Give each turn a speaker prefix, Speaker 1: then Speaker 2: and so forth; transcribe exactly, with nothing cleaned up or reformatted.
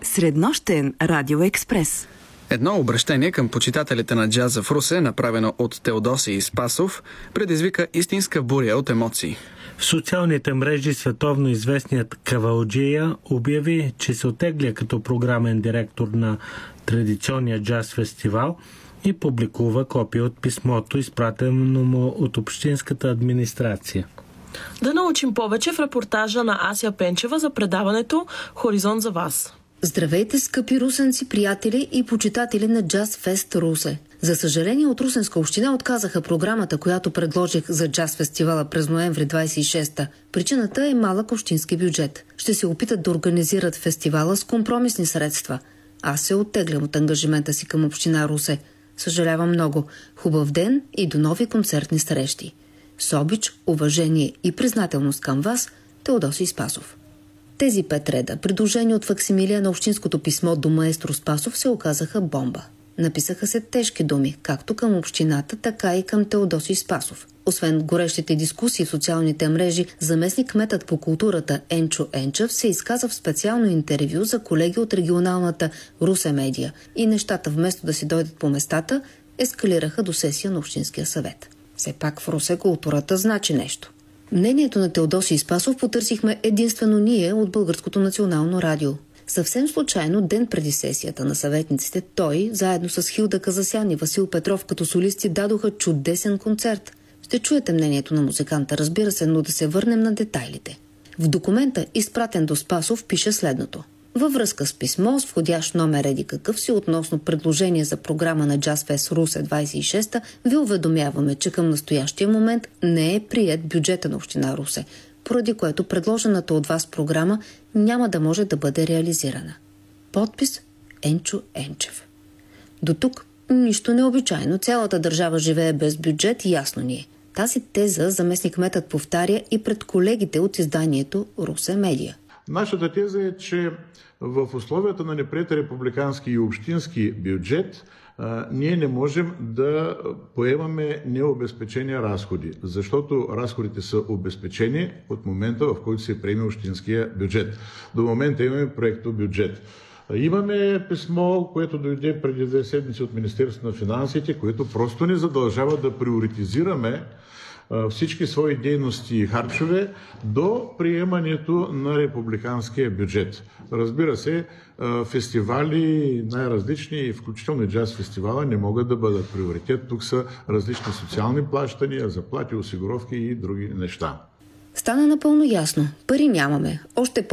Speaker 1: Среднощен радио експрес.
Speaker 2: Едно обращение към почитателите на джаза в Русе, направено от Теодосий Спасов, предизвика истинска буря от емоции.
Speaker 3: В социалните мрежи световно известният Кавалджия обяви, че се оттегля като програмен директор на традиционния джаз фестивал и публикува копия от писмото, изпратено му от общинската администрация.
Speaker 4: Да научим повече в репортажа на Ася Пенчева за предаването «Хоризонт за вас».
Speaker 5: Здравейте, скъпи русенци, приятели и почитатели на Джаз Фест Русе. За съжаление, от Русенска община отказаха програмата, която предложих за джаз фестивала през ноември двадесет и шеста. Причината е малък общински бюджет. Ще се опитат да организират фестивала с компромисни средства. Аз се оттеглям от ангажимента си към община Русе. Съжалявам много. Хубав ден и до нови концертни срещи. С обич, уважение и признателност към вас, Теодосий Спасов. Тези пет реда, предложени от факсимилия на общинското писмо до маестро Спасов, се оказаха бомба. Написаха се тежки думи, както към общината, така и към Теодосий Спасов. Освен горещите дискусии в социалните мрежи, заместник-кметът по културата Енчо Енчев се изказа в специално интервю за колеги от регионалната Русе Медия и нещата, вместо да си дойдат по местата, ескалираха до сесия на Общинския съвет. Все пак в Русе културата значи нещо. Мнението на Теодосий Спасов потърсихме единствено ние от Българското национално радио. Съвсем случайно, ден преди сесията на съветниците, той, заедно с Хилда Казасян и Васил Петров като солисти, дадоха чудесен концерт. Ще чуете мнението на музиканта, разбира се, но да се върнем на детайлите. В документа, изпратен до Спасов, пише следното. Във връзка с писмо с входящ номер еди какъв си относно предложение за програма на Джаз Фест Русе двадесет и шеста, ви уведомяваме, че към настоящия момент не е приет бюджета на община Русе, поради което предложената от вас програма няма да може да бъде реализирана. Подпис Енчо Енчев. До тук нищо необичайно. Цялата държава живее без бюджет, ясно ни е. Тази теза заместник-кметът повтаря и пред колегите от изданието Русе Медия.
Speaker 6: Нашата теза е, че в условията на неприет републикански и общински бюджет а, ние не можем да поемаме необезпечени разходи, защото разходите са обезпечени от момента, в който се приеме общинския бюджет. До момента имаме проекто бюджет. Имаме писмо, което дойде преди две седмици от Министерството на финансите, което просто ни задължава да приоритизираме всички свои дейности и харчове до приемането на републиканския бюджет. Разбира се, фестивали най-различни, включително и джаз фестивала, не могат да бъдат приоритет. Тук са различни социални плащания, заплати, осигуровки и други неща.
Speaker 5: Стана напълно ясно. Пари нямаме. Още